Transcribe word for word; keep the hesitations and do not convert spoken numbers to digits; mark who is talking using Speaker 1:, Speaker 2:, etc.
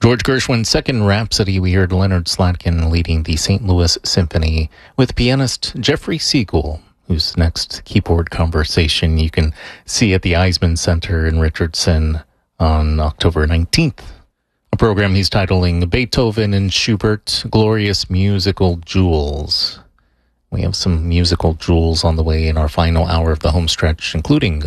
Speaker 1: George Gershwin's second Rhapsody, we heard Leonard Slatkin leading the Saint Louis Symphony with pianist Jeffrey Siegel, whose next keyboard conversation you can see at the Eisman Center in Richardson on October nineteenth. A program he's titling Beethoven and Schubert, Glorious Musical Jewels. We have some musical jewels on the way in our final hour of the home stretch, including